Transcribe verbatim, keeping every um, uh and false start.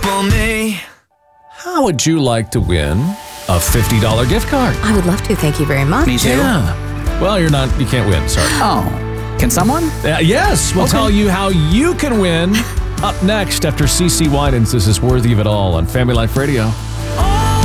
triple me. How would you like to win a fifty dollars gift card? I would love to. Thank you very much. Me too. Yeah. Well, you're not, you can't win, sorry. Oh, can someone? Uh, yes, we'll Okay. tell you how you can win up next after C C Winans. This is Worthy of It All on Family Life Radio.